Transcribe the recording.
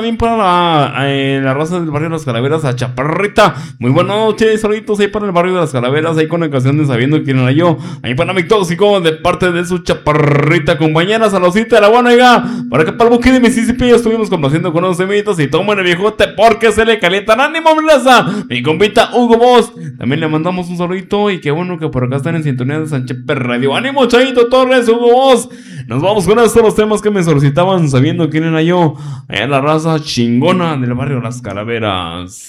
También para la raza del barrio de las Calaveras, a Chaparrita. Muy buenas noches, saluditos ahí para el barrio de las Calaveras, ahí con la canción de Sabiendo quién era yo. Ahí para mi tóxico, de parte de su Chaparrita compañera, saludcita de la buena, oiga. Para acá para el buque de Mississippi, ya estuvimos complaciendo con unos semitas y tomen el viejote porque se le calientan. ¡Ánimo, mi raza! Mi compita Hugo Boss. También le mandamos un saludito y qué bueno que por acá están en sintonía de Sanchepe Radio. ¡Ánimo, Chaito Torres, Hugo Boss! Nos vamos con estos los temas que me solicitaban, sabiendo quién era yo. Allá en la raza chingona del barrio Las Calaveras.